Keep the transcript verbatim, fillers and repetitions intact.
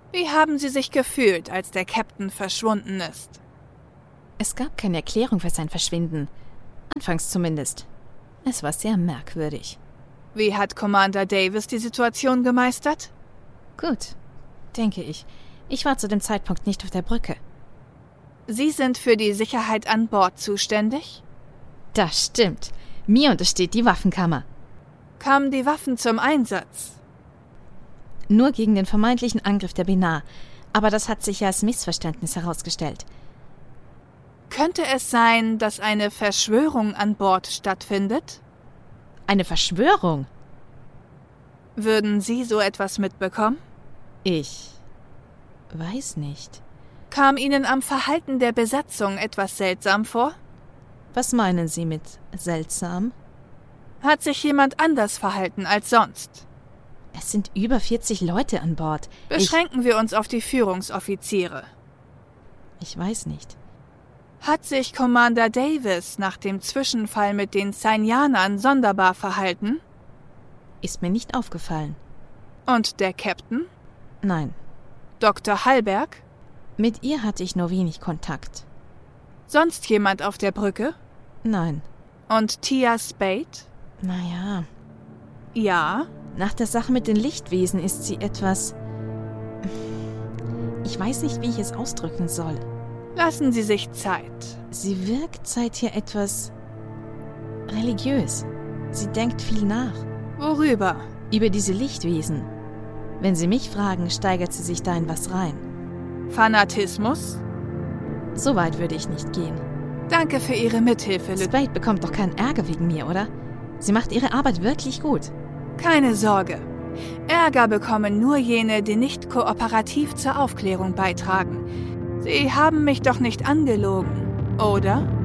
Wie haben Sie sich gefühlt, als der Captain verschwunden ist? Es gab keine Erklärung für sein Verschwinden. Anfangs zumindest. Es war sehr merkwürdig. Wie hat Commander Davis die Situation gemeistert? Gut, denke ich. Ich war zu dem Zeitpunkt nicht auf der Brücke. Sie sind für die Sicherheit an Bord zuständig? Das stimmt. Mir untersteht die Waffenkammer. Kamen die Waffen zum Einsatz? Nur gegen den vermeintlichen Angriff der Benar. Aber das hat sich als Missverständnis herausgestellt. Könnte es sein, dass eine Verschwörung an Bord stattfindet? Eine Verschwörung? Würden Sie so etwas mitbekommen? Ich weiß nicht. Kam Ihnen am Verhalten der Besatzung etwas seltsam vor? Was meinen Sie mit seltsam? Hat sich jemand anders verhalten als sonst? Es sind über vierzig Leute an Bord. Beschränken ich, wir uns auf die Führungsoffiziere. Ich weiß nicht. Hat sich Commander Davis nach dem Zwischenfall mit den Sainianern sonderbar verhalten? Ist mir nicht aufgefallen. Und der Captain? Nein. Doktor Hallberg? Mit ihr hatte ich nur wenig Kontakt. Sonst jemand auf der Brücke? Nein. Und Tia Spade? Naja. Ja? Nach der Sache mit den Lichtwesen ist sie etwas... Ich weiß nicht, wie ich es ausdrücken soll. Lassen Sie sich Zeit. Sie wirkt seither etwas... religiös. Sie denkt viel nach. Worüber? Über diese Lichtwesen. Wenn Sie mich fragen, steigert sie sich da in was rein. Fanatismus? So weit würde ich nicht gehen. Danke für Ihre Mithilfe, Lieutenant. Spade bekommt doch keinen Ärger wegen mir, oder? Sie macht ihre Arbeit wirklich gut. Keine Sorge. Ärger bekommen nur jene, die nicht kooperativ zur Aufklärung beitragen. Sie haben mich doch nicht angelogen, oder?